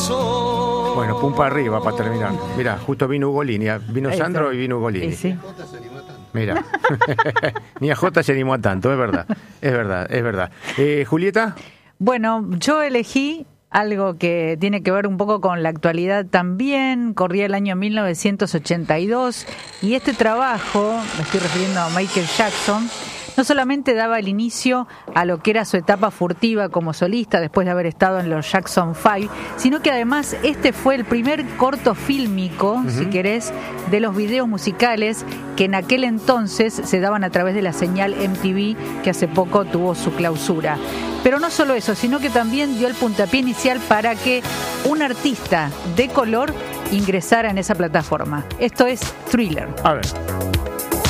corazón. Bueno, pum para arriba para terminar. Mirá, justo vino Ugolini. Vino Sandro y vino Ugolini. Sí. Mira, ni a Jota se animó a tanto, es verdad, es verdad, es verdad. Julieta. Bueno, yo elegí algo que tiene que ver un poco con la actualidad también. Corría el año 1982 y este trabajo, me estoy refiriendo a Michael Jackson, no solamente daba el inicio a lo que era su etapa furtiva como solista después de haber estado en los Jackson 5, sino que además este fue el primer corto fílmico, si querés, de los videos musicales que en aquel entonces se daban a través de la señal MTV, que hace poco tuvo su clausura. Pero no solo eso, sino que también dio el puntapié inicial para que un artista de color ingresara en esa plataforma. Esto es Thriller. A ver.